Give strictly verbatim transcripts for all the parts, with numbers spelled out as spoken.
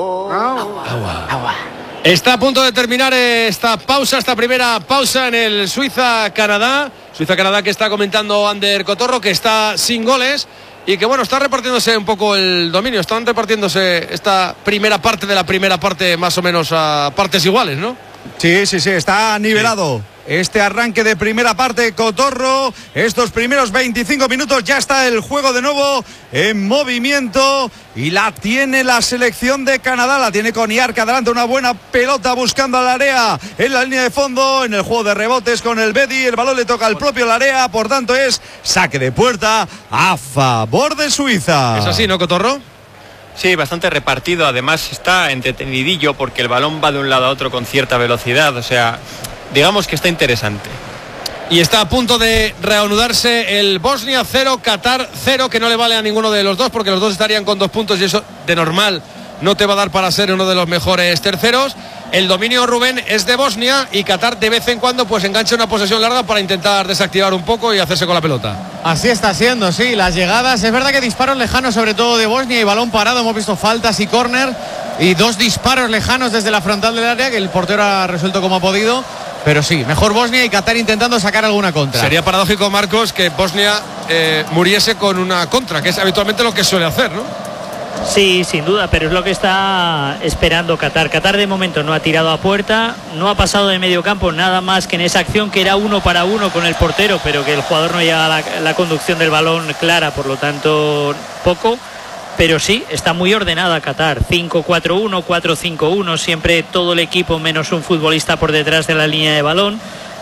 Agua. Agua. Está a punto de terminar esta pausa, esta primera pausa en el Suiza-Canadá. Suiza-Canadá que está comentando Ander Cotorro, que está sin goles y que bueno, está repartiéndose un poco el dominio. Están repartiéndose esta primera parte de la primera parte más o menos a partes iguales, ¿no? Sí, sí, sí, está nivelado. Sí. Este arranque de primera parte, Cotorro, estos primeros veinticinco minutos, ya está el juego de nuevo en movimiento y la tiene la selección de Canadá, la tiene con Iarca adelante, una buena pelota buscando a Larea en la línea de fondo, en el juego de rebotes con el Bedi, el balón le toca al propio Larea, por tanto es saque de puerta a favor de Suiza. ¿Es así, no, Cotorro? Sí, bastante repartido, además está entretenidillo porque el balón va de un lado a otro con cierta velocidad, o sea, digamos que está interesante. Y está a punto de reanudarse el Bosnia cero, Qatar cero, que no le vale a ninguno de los dos porque los dos estarían con dos puntos y eso de normal no te va a dar para ser uno de los mejores terceros. El dominio, Rubén, es de Bosnia y Qatar de vez en cuando pues engancha una posesión larga para intentar desactivar un poco y hacerse con la pelota. Así está siendo, sí, las llegadas, es verdad que disparos lejanos sobre todo de Bosnia y balón parado, hemos visto faltas y córner y dos disparos lejanos desde la frontal del área que el portero ha resuelto como ha podido, pero sí, mejor Bosnia y Qatar intentando sacar alguna contra. Sería paradójico, Marcos, que Bosnia eh, muriese con una contra, que es habitualmente lo que suele hacer, ¿no? Sí, sin duda, pero es lo que está esperando Qatar. Qatar de momento no ha tirado a puerta, no ha pasado de medio campo nada más que en esa acción que era uno para uno con el portero, pero que el jugador no llega a la, la conducción del balón clara, por lo tanto poco. Pero sí, está muy ordenada Qatar, cinco cuatro uno, cuatro cinco uno, siempre todo el equipo menos un futbolista por detrás de la línea de balón.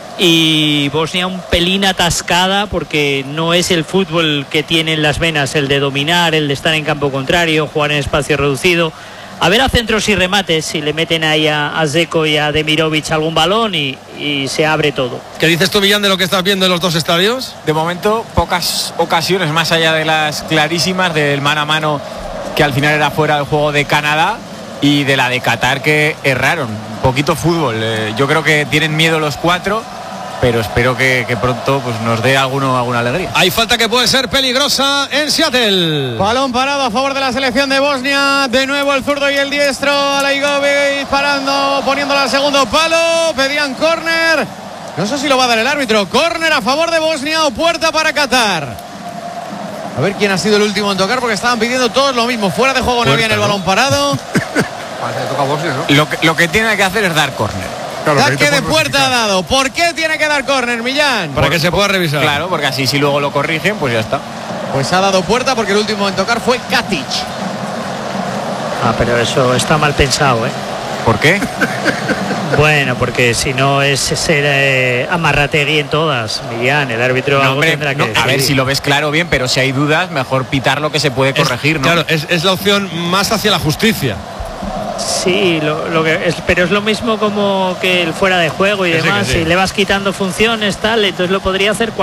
Y Bosnia un pelín atascada porque no es el fútbol que tiene en las venas, el de dominar, el de estar en campo contrario, jugar en espacio reducido. A ver a centros y remates si le meten ahí a, a Zeko y a Demirovic algún balón y, y se abre todo. ¿Qué dices tú, Millán, de lo que estás viendo en los dos estadios? De momento, pocas ocasiones, más allá de las clarísimas del mano a mano que al final era fuera del juego de Canadá y de la de Qatar que erraron. Poquito fútbol. Eh, yo creo que tienen miedo los cuatro, pero espero que, que pronto pues, nos dé alguno, alguna alegría. Hay falta que puede ser peligrosa en Seattle. Balón parado a favor de la selección de Bosnia. De nuevo el zurdo y el diestro. Alaigovic parando, poniéndola al segundo palo. Pedían córner. No sé si lo va a dar el árbitro. Córner a favor de Bosnia o puerta para Qatar. A ver quién ha sido el último en tocar porque estaban pidiendo todos lo mismo. Fuera de juego no había en el balón parado. Lo que, lo que tiene que hacer es dar córner. Claro, saque de puerta ha dado. ¿Por qué tiene que dar córner, Millán? Para por, que se pueda revisar. Claro, porque así si luego lo corrigen, pues ya está. Pues ha dado puerta porque el último en tocar fue Katic. Ah, pero eso está mal pensado, ¿eh? ¿Por qué? Bueno, porque si no es ser eh, amarrategui en todas, Millán, el árbitro no, algo hombre, tendrá que no, decir. A ver si lo ves claro bien, pero si hay dudas, mejor pitar lo que se puede corregir, es, ¿no? Claro, es, es la opción más hacia la justicia. Sí, lo, lo que es, pero es lo mismo como que el fuera de juego y que demás. Sí, sí. Si le vas quitando funciones, tal, entonces lo podría hacer